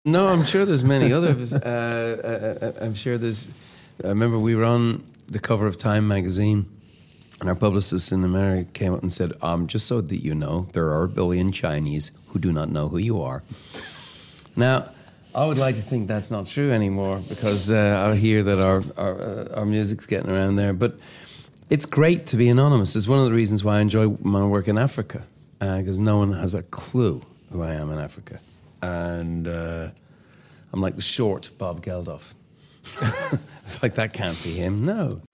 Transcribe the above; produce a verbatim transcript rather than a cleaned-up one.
No, I'm sure there's many others. Uh, uh, uh, I'm sure there's. I remember we were on the cover of Time magazine, and our publicist in America came up and said, um, "Just so that you know, there are a billion Chinese who do not know who you are." Now, I would like to think that's not true anymore because uh, I hear that our our, uh, our music's getting around there. But it's great to be anonymous. It's one of the reasons why I enjoy my work in Africa, because uh, no one has a clue who I am in Africa. And uh, I'm like the short Bob Geldof. It's like, that can't be him. No.